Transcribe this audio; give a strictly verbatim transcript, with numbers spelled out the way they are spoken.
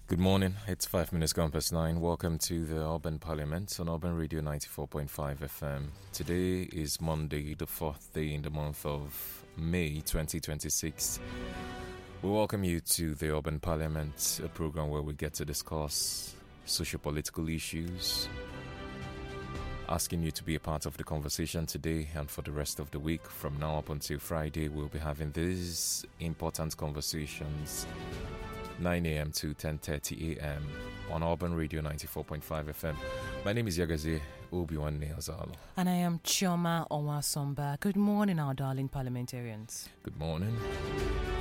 Good morning. It's five minutes gone past nine. Welcome to the Urban Parliament on Urban Radio ninety-four point five F M. Today is Monday, the fourth day in the month of May twenty twenty-six. We welcome you to the Urban Parliament, a program where we get to discuss socio-political issues, asking you to be a part of the conversation today and for the rest of the week. From now up until Friday, we'll be having these important conversations nine a.m. to ten thirty a.m. on Urban Radio ninety-four point five F M. My name is Yagazi Obiwan Neozalo. And I am Chioma Onwasomba. Good morning, our darling parliamentarians. Good morning.